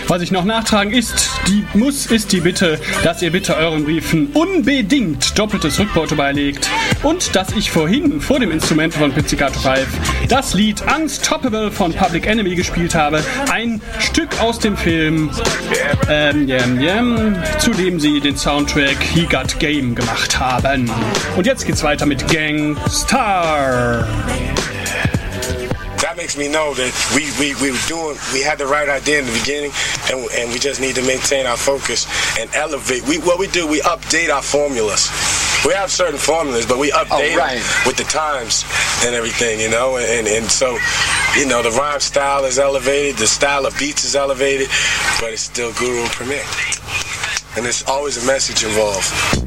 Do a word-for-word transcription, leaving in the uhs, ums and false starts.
Was ich noch nachtragen ist, die muss, ist die Bitte, dass ihr bitte euren Briefen unbedingt doppeltes Rückporto beilegt und dass ich vorhin vor dem Instrument von Pizzicato Five das Lied Unstoppable von Public Enemy gespielt habe. Ein Stück aus dem Film, ähm, yam, yam, zu dem sie den Soundtrack He Got Game gemacht haben. Und jetzt geht's weiter mit Gangstar. That makes me know that we, we, we were doing, we had the right idea in the beginning, and, and we just need to maintain our focus and elevate. We, what we do, we update our formulas. We have certain formulas, but we update oh, right. them with the times and everything, you know, and, and so, you know, the rhyme style is elevated, the style of beats is elevated, but it's still Guru and Premier. And there's always a message involved.